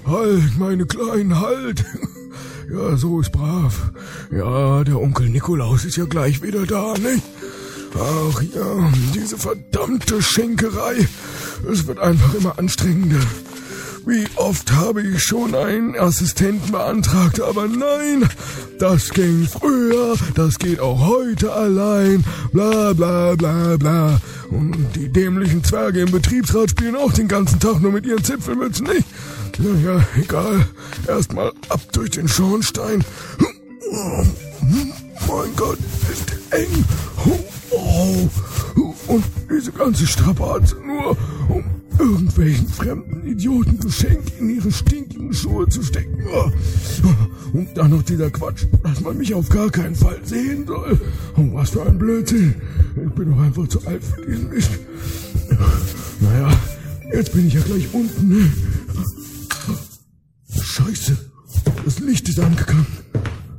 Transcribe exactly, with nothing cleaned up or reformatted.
Halt, meine Kleinen, halt. Ja, so ist brav. Ja, der Onkel Nikolaus ist ja gleich wieder da, nicht? Ach ja, diese verdammte Schenkerei. Es wird einfach immer anstrengender. Wie oft habe ich schon einen Assistenten beantragt, aber nein, das ging früher, das geht auch heute allein, bla bla bla bla. Und die dämlichen Zwerge im Betriebsrat spielen auch den ganzen Tag nur mit ihren Zipfelmützen, nicht? Naja, egal, erstmal ab durch den Schornstein. Oh, mein Gott, ist eng. Oh, und diese ganze Strapaze nur, um irgendwelchen fremden Idioten Geschenk in ihre stinkigen Schuhe zu stecken. Und dann noch dieser Quatsch, dass man mich auf gar keinen Fall sehen soll. Und was für ein Blödsinn. Ich bin doch einfach zu alt für diesen Mist. Naja, jetzt bin ich ja gleich unten. Scheiße, das Licht ist angegangen.